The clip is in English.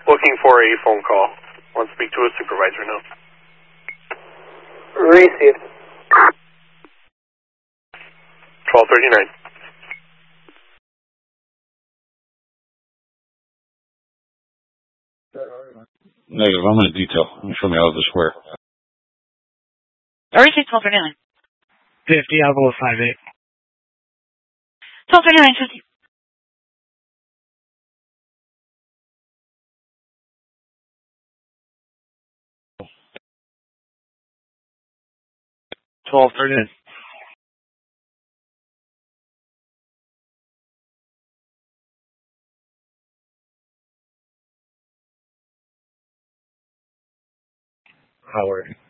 Looking for a phone call. Want to speak to a supervisor now. Received. 1239. Negative, I'm in detail. Show me how this square. Received 1239. 50, I'll go with 58. 1239, 50. $12.39. Howard.